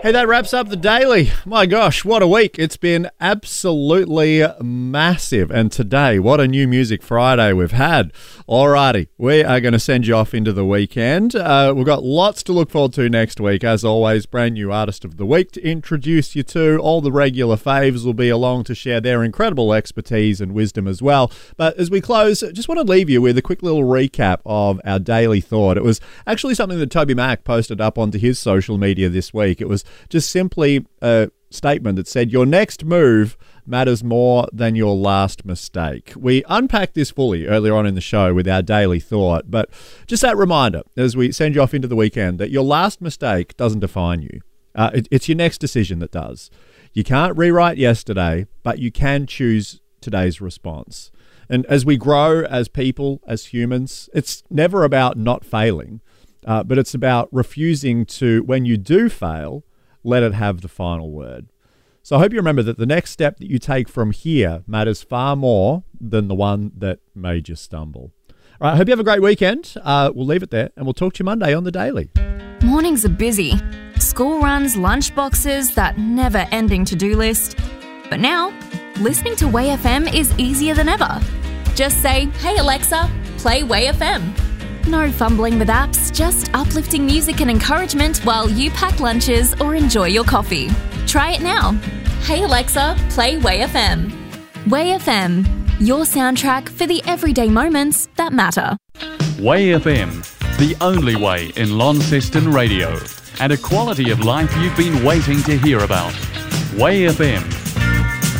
Hey, that wraps up the daily. My gosh, what a week. It's been absolutely massive. And today, what a new Music Friday we've had. Alrighty, we are going to send you off into the weekend. We've got lots to look forward to next week. As always, brand new artist of the week to introduce you to. All the regular faves will be along to share their incredible expertise and wisdom as well. But as we close, just want to leave you with a quick little recap of our daily thought. It was actually something that Toby Mac posted up onto his social media this week. It was just simply a statement that said, your next move matters more than your last mistake. We unpacked this fully earlier on in the show with our daily thought, but just that reminder as we send you off into the weekend that your last mistake doesn't define you. It's your next decision that does. You can't rewrite yesterday, but you can choose today's response. And as we grow as people, as humans, it's never about not failing, but it's about refusing to, when you do fail, let it have the final word. So I hope you remember that the next step that you take from here matters far more than the one that made you stumble. All right, I hope you have a great weekend. We'll leave it there and we'll talk to you Monday on The Daily. Mornings are busy. School runs, lunch boxes, that never-ending to-do list. But now, listening to Way FM is easier than ever. Just say, hey Alexa, play Way FM. No fumbling with apps, just uplifting music and encouragement while you pack lunches or enjoy your coffee. Try it now. Hey Alexa, play Way FM. Way FM, your soundtrack for the everyday moments that matter. Way FM, the only way in Launceston radio, and a quality of life you've been waiting to hear about. Way FM.